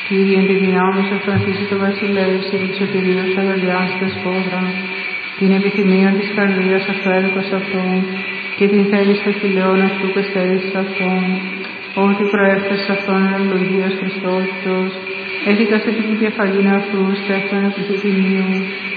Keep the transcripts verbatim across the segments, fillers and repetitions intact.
Κύριε, εν τη δυνάμει σου αφραθήσει το βασιλεύς, επί της σωτηρίας αγαλιάσει τα σπόδρα, την επιθυμία της καρδίας αυτοέλκος αυτόν, και την θέληση των χιλιών αυτού πεστερήσεις αυτών, ότι προέφτασε αυτόν ευλογίας Χριστότητος, έθικας επί την κεφαλήν αυτού, στέφθον επί του τιμίου.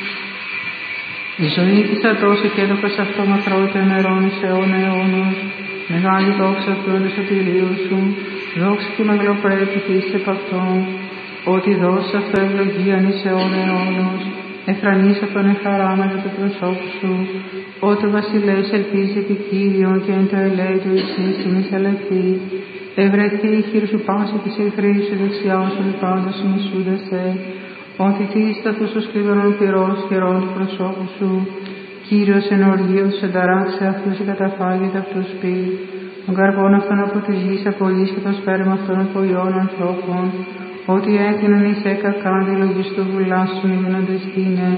Η ζωή της ατός και έδωκας αυτό μακρότητα ημερών εις αιώνα αιώνος, μεγάλη δόξα αυτού εν σωτηρίου σου, δόξα και μεγαλοπρέπειτη εις επ' αυτόν, ότι δώσεις αυτό ευλογίαν εις αιώνα αιώνος, εφρανείς αυτόν εν χαρά μετά του προσώπου σου, ότι ο βασιλεύς ελπίζει επί Κύριον και εν το ελέητο εις σύστημης ελευθεί, ευρεθεί η χείρ σου πάση της εχθρής σου δεξιά σου πάντως σου μισούδεσαι, ότι θύστα τους τους κλειδωρών πυρός χερών του προσώπου σου, Κύριος εν οργείο τους ενταράξει αυτούς και καταφάγεται αυτούς πει, τον καρπόν αυτόν από της γης απολύς και το σπέρμα αυτών από ιών ανθρώπων, ότι έκριναν εις έκακάντη λογής του βουλάς σου μη γίνοντες τίνε,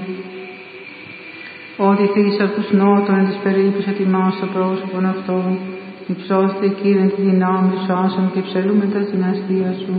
ότι θύσα αυτούς νότων εν της περίπους ετοιμάς το πρόσωπον αυτών, υψώστε Κύριε τη δυνάμει σου άσον και ψελούμε τα δυναστεία σου.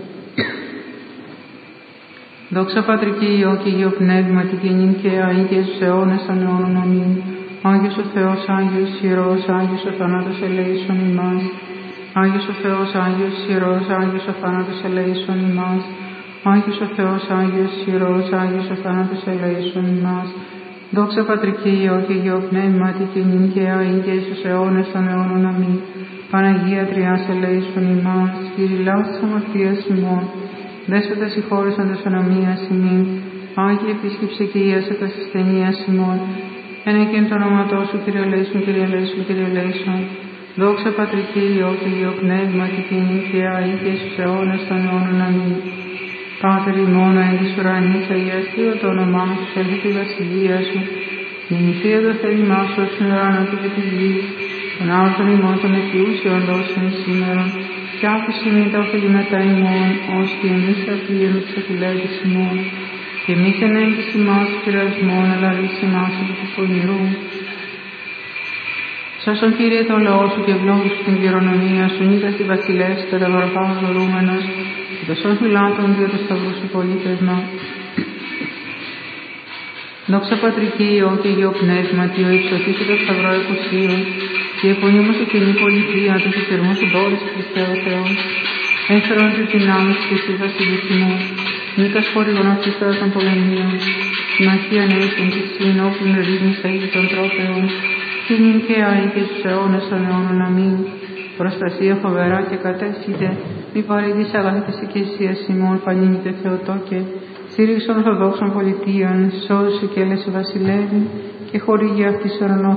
Δόξα Πατρί και Υιό και Υιό Πνεύματι και νυν και αεί και στους αιώνες των αιώνων αμήν. Άγιος ο Θεός, Άγιος ισχυρός, Άγιος ο θάνατος ελέησον ημάς. Άγιος ο Θεός, Άγιος ισχυρός, Άγιος ο θάνατος ελέησον ημάς. Άγιος ο Θεός, Άγιος ισχυρός, Άγιος ο θάνατος ελέησον ημάς. Δόξα Πατρί και Υιό και Υιό Πνεύματι και νυν και αεί και στους αιώνες των αιώνων αμήν. Παναγία Τριάς ελέησον ημάς. Κυριλάς της αμαρτίας ημών. Δέσποτα συγχώρησαν τα σωνομίας ημίν, Άγιε επίσκεψε και ίασε τα ασθενείας ημών. Εν εκείνο το όνοματό σου, Κύριε ελέησον, Κύριε ελέησον, Κύριε ελέησον. Δόξα Πατρί και Υιό και Υιό Πνεύματι και νυν και αεί και στους αιώνες των αιώνων αμήν. Πάτερ ημών εν της ουρανής, αγιαστείλω το όνομά σου, έλθει η βασιλεία σου. Γεννηθείτε το θέλημά σου, ως την ουρανό και επί της γης. Τον άρτον ημών των εκειούσιων δώσεων σήμερα. Και άκουσε με τα ωφελήματα ημών, ως και εμείς αφήγουμε τις αφιλέτες ημών. Και μη σε νέγγις ημάς πειρασμών, αλλά ρίξε ημάς από του πονηρού. Σώσον Κύριε τον λαό σου και ευλόγησου την κληρονομία σου, νίκας τη βασιλεύς, κατά βαρβάς δωρούμενος, και το σως μιλάτων δια το σταυρού σου πολίτευμα. Δόξα Πατρί και Υιό και Υιό Πνεύματι, ο υψωθής και το σταυρό εκουσίων, και επωνύμως η κοινή πολιτεία του θερμού συμπόρης Χριστέ ο Θεός, έφερον τη δυνάμει της Χριστής Βασιλισμού, νίκας χορηγών αυτίστερα των πολεμίων, την αρχή νέησον της συνόπλην ρύθμις αίγη των τρόπεων, και νυν και αεί και στους αιώνες των αιώνων αμήν. Προστασία φοβερά και κατέσχυτε, μη παρήδης αγαθητής εκκλησίας ημών πανίνητε Θεοτόκε, στήριξον ορθοδόξων πολιτείων, σώζουσε και έλεσε βασιλεύει, και χορηγεί αυτής ουρανό